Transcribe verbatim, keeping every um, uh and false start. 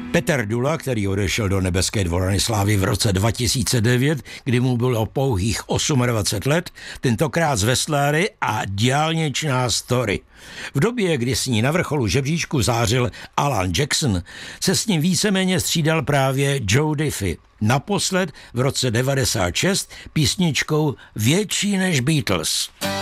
Petr Dula, který odešel do nebeské dvorany slávy v roce dva tisíce devět, kdy mu bylo pouhých dvacet osm let, tentokrát z Westláry a Dálničná story. V době, kdy s ní na vrcholu žebříčku zářil Alan Jackson, se s ním víceméně střídal právě Joe Diffie. Naposled v roce devadesát šest písničkou Větší než Beatles.